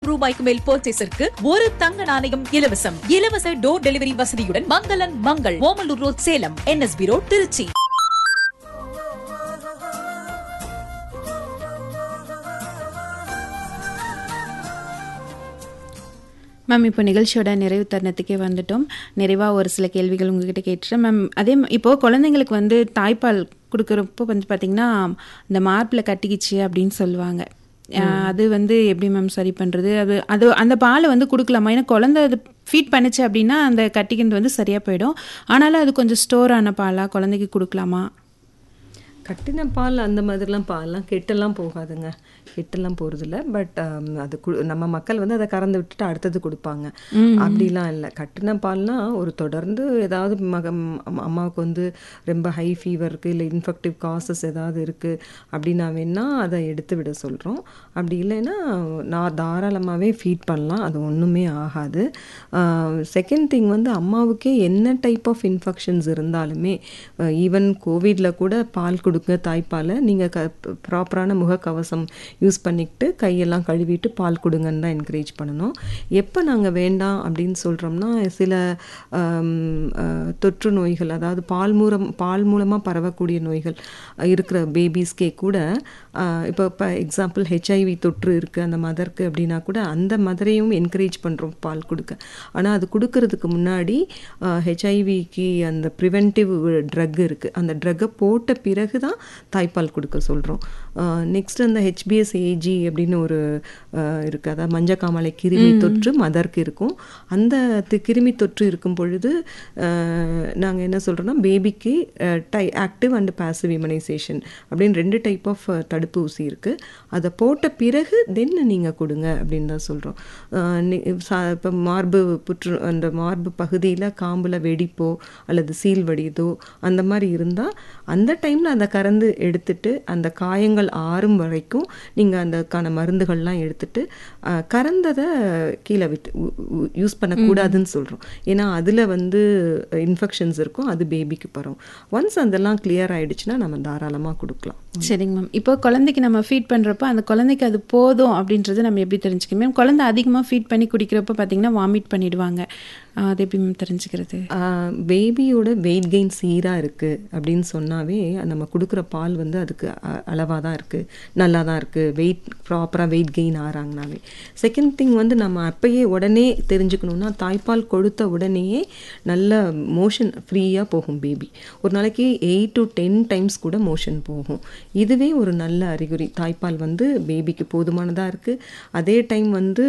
ரூபாய்க்கு மேல் பர்ச்சேஸிற்கு ஒரு தங்க நாணயம் இலவசம். இலவச டோர் டெலிவரி வசதியுடன் மங்களன் Mangal, Omalur road, Salem, NSB road, Trichy. Ma'am, இப்போ நிகழ்ச்சியோட நிறைவு தருணத்துக்கே வந்துட்டோம். நிறைவாக ஒரு சில கேள்விகள் உங்ககிட்ட கேட்டுறேன் மேம். அதே இப்போது குழந்தைங்களுக்கு வந்து தாய்ப்பால் கொடுக்குறப்போ வந்து பார்த்திங்கன்னா இந்த மார்பில் கட்டிக்கிச்சு அப்படின்னு சொல்லுவாங்க. அது வந்து எப்படி மேம் சரி பண்ணுறது? அது அந்த பாலை வந்து கொடுக்கலாமா? ஏன்னா குழந்தை அது ஃபீட் பண்ணிச்சு அப்படின்னா அந்த கட்டிக்கிறது வந்து சரியாக போயிடும். ஆனாலும் அது கொஞ்சம் ஸ்டோர் ஆன பாலாக குழந்தைக்கு கொடுக்கலாமா? கட்டின பால் அந்த மாதிரிலாம் பால்லாம் கெட்டெல்லாம் போகாதுங்க, கெட்டெல்லாம் போகிறதில்ல. பட் அது நம்ம மக்கள் வந்து அதை கறந்து விட்டுட்டு அடுத்தது கொடுப்பாங்க. அப்படிலாம் இல்லை. கட்டின பால்னால் ஒரு தொடர்ந்து ஏதாவது அம்மாவுக்கு வந்து ரொம்ப ஹை ஃபீவர் இருக்குது, இல்லை இன்ஃபெக்டிவ் காசஸ் ஏதாவது இருக்குது அப்படின்னா வேணால் அதை எடுத்து விட சொல்கிறோம். அப்படி இல்லைன்னா நான் தாராளமாகவே ஃபீட் பண்ணலாம், அது ஒன்றுமே ஆகாது. செகண்ட் திங் வந்து அம்மாவுக்கே என்ன டைப் ஆஃப் இன்ஃபெக்ஷன்ஸ் இருந்தாலுமே, ஈவன் கோவிடில் கூட பால் கொடுக்க தாய்ப்பாலை நீங்கள் ப்ராப்பரான முகக்கவசம் யூஸ் பண்ணிக்கிட்டு கையெல்லாம் கழுவிட்டு பால் கொடுங்கன்னு தான் என்கரேஜ் பண்ணணும். எப்போ நாங்கள் வேண்டாம் அப்படின்னு சொல்கிறோம்னா, சில தொற்று நோய்கள், அதாவது பால் மூலமாக பரவக்கூடிய நோய்கள் இருக்கிற பேபிஸ்கே கூட, இப்போ எக்ஸாம்பிள் HIV தொற்று இருக்குது அந்த மதருக்கு அப்படின்னா கூட அந்த மதரையும் என்கரேஜ் பண்ணுறோம் பால் கொடுக்க. ஆனால் அது கொடுக்கறதுக்கு முன்னாடி HIVக்கு அந்த ப்ரிவென்டிவ் ட்ரக் இருக்குது, அந்த ட்ரக்கை போட்ட பிறகு தான் தாய்ப்பால் கொடுக்க சொல்கிறோம். நெக்ஸ்ட் அந்த HBsAg அப்படின்னு ஒரு இருக்குது, அதாவது மஞ்சக்காமலை கிருமி தொற்று மதருக்கு இருக்கும். அந்த கிருமி தொற்று இருக்கும் பொழுது நாங்கள் என்ன சொல்கிறோன்னா, பேபிக்கு ஆக்டிவ் அண்ட் பாசிவ் இம்யூனைசேஷன் அப்படின்னு 2 டைப் ஆஃப் தடுப்பூசி இருக்குது. அதை போட்ட பிறகு தென் நீங்கள் கொடுங்க அப்படின்னு தான் சொல்கிறோம். இப்போ அந்த மார்பு பகுதியில் காம்பில் வெடிப்போ அல்லது சீல் வடிதோ அந்த மாதிரி இருந்தால் அந்த டைமில் அதை கறந்து எடுத்துட்டு அந்த காயங்கள் ஆறும் வரைக்கும் நீங்கள் அந்தக்கான மருந்துகள்லாம் எடுத்துட்டு கறந்ததை கீழே யூஸ் பண்ணக்கூடாதுன்னு சொல்கிறோம். ஏன்னா அதில் வந்து இன்ஃபெக்ஷன்ஸ் இருக்கும், அது பேபிக்கு பரவும். ஒன்ஸ் அதெல்லாம் கிளியர் ஆகிடுச்சுன்னா நம்ம தாராளமாக கொடுக்கலாம். சரிங்க மேம். இப்போ குழந்தைக்கு நம்ம ஃபீட் பண்ணுறப்போ அந்த குழந்தைக்கு அது போதும் அப்படின்றது நம்ம எப்படி தெரிஞ்சுக்கணும் மேம்? குழந்தை அதிகமாக ஃபீட் பண்ணி குடிக்கிறப்போ பார்த்தீங்கன்னா வாமிட் பண்ணிடுவாங்க, அது எப்படி மேம் தெரிஞ்சுக்கிறது? பேபியோட வெயிட் கெயின் சீராக இருக்குது அப்படின்னு சொன்னாவே நம்ம கொடுக்குற பால் வந்து அதுக்கு அளவாக தான் இருக்குது, நல்லா தான் இருக்குது, ப்ராப்பராக வெயிட் கெயின் ஆகிறாங்கனாவே. செகண்ட் திங் வந்து நம்ம அப்பயே உடனே தெரிஞ்சுக்கணுன்னா, தாய்ப்பால் கொடுத்த உடனேயே நல்ல மோஷன் ஃப்ரீயாக போகும் பேபி. ஒரு நாளைக்கு 8 to 10 times கூட மோஷன் போகும். இதுவே ஒரு நல்ல அறிகுறி, தாய்ப்பால் வந்து பேபிக்கு போதுமானதாக இருக்குது, அதே டைம் வந்து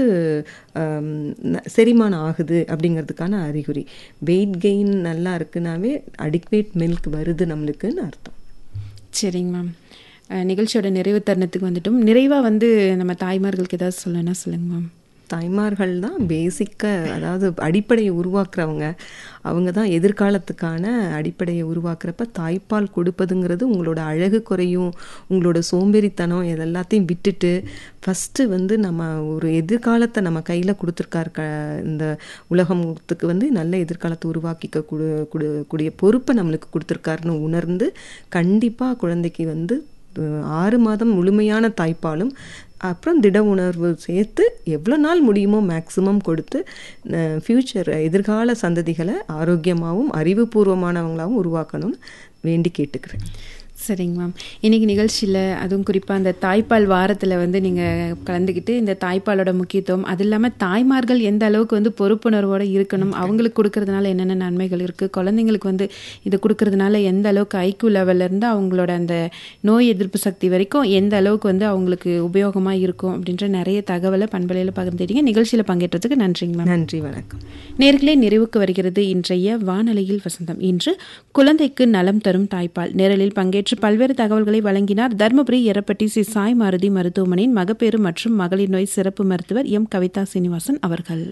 செரிமானம் ஆகுது அப்படிங்கிறதுக்கான அறிகுறி. வெயிட் கெயின் நல்லா இருக்குனாவே அடிக்வேட் மில்க் வருது நம்மளுக்குன்னு அர்த்தம். சரிங்க மேம். நிகழ்ச்சியோட நிறைவு தருணத்துக்கு வந்துட்டோம். நிறைவாக வந்து நம்ம தாய்மார்களுக்கு ஏதாவது சொல்லணும்னா சொல்லுங்க மேம். தாய்மார்கள் தான் பேசிக்காக, அதாவது அடிப்படையை உருவாக்குறவங்க, அவங்க தான் எதிர்காலத்துக்கான அடிப்படையை உருவாக்குறப்ப தாய்ப்பால் கொடுப்பதுங்கிறது உங்களோட அழகு குறையும், உங்களோட சோம்பேறித்தனம் இதெல்லாத்தையும் விட்டுட்டு ஃபஸ்ட்டு வந்து நம்ம ஒரு எதிர்காலத்தை நம்ம கையில் கொடுத்துருக்காரு இந்த உலகத்துக்கு வந்து நல்ல எதிர்காலத்தை உருவாக்கிக்க கூடிய பொறுப்பை நம்மளுக்கு கொடுத்துருக்காருன்னு உணர்ந்து கண்டிப்பாக குழந்தைக்கு வந்து 6 மாதம் முழுமையான தாய்ப்பாலும் அப்புறம் திட உணர்வு சேர்த்து எவ்வளோ நாள் முடியுமோ மேக்ஸிமம் கொடுத்து ஃப்யூச்சர் எதிர்கால சந்ததிகளை ஆரோக்கியமாகவும் அறிவுபூர்வமானவங்களாகவும் உருவாக்கணும்னு வேண்டி கேட்டுக்கிறேன். சரிங்க மேம். இன்றைக்கி நிகழ்ச்சியில் அதுவும் குறிப்பாக அந்த தாய்ப்பால் வாரத்தில் வந்து நீங்கள் கலந்துக்கிட்டு இந்த தாய்ப்பாலோட முக்கியத்துவம், அது இல்லாமல் தாய்மார்கள் எந்த அளவுக்கு வந்து பொறுப்புணர்வோடு இருக்கணும், அவங்களுக்கு கொடுக்கறதுனால என்னென்ன நன்மைகள் இருக்குது, குழந்தைங்களுக்கு வந்து இது கொடுக்கறதுனால எந்த அளவுக்கு ஐக்யூ லெவல்லேருந்து அவங்களோட அந்த நோய் எதிர்ப்பு சக்தி வரைக்கும் எந்த அளவுக்கு வந்து அவங்களுக்கு உபயோகமாக இருக்கும் அப்படின்ற நிறைய தகவலை பண்பலையில் பகிர்ந்துட்டீங்க. நிகழ்ச்சியில் பங்கேற்றதுக்கு நன்றிங்க மேம். நன்றி, வணக்கம். நேர்களே, நிறைவுக்கு வருகிறது இன்றைய வானொலியில் வசந்தம். இன்று குழந்தைக்கு நலம் தரும் தாய்ப்பால். நேரலில் பங்கேற்று பல்வேறு தகவல்களை வழங்கினார் தர்மபுரி எரப்பட்டி ஸ்ரீ சாய் மாருதி மருத்துவமனையின் மகப்பேறு மற்றும் மகளிர் நோய் சிறப்பு மருத்துவர் எம் கவிதா சீனிவாசன் அவர்கள்.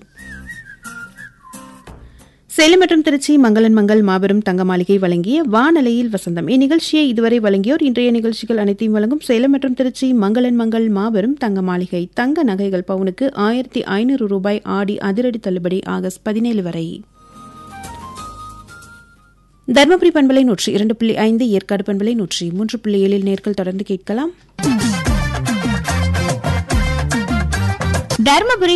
சேலம் மற்றும் திருச்சி மங்களன் மங்கள் மாபெரும் தங்க மாளிகை வழங்கிய வானலையில் வசந்தம். இந்நிகழ்ச்சியை இதுவரை வழங்கியோர் இன்றைய நிகழ்ச்சிகள் அனைத்தையும் வழங்கும் சேலம் மற்றும் திருச்சி மங்களன் மங்கள் மாபெரும் தங்க மாளிகை. தங்க நகைகள் பவுனுக்கு 1500 ரூபாய் ஆடி அதிரடி தள்ளுபடி ஆகஸ்ட் 17 வரை. தர்மபுரி பண்பலை 102.5, ஏற்காடு பண்பலை 103.7 நேர்கள் தொடர்ந்து கேட்கலாம். தர்மபுரி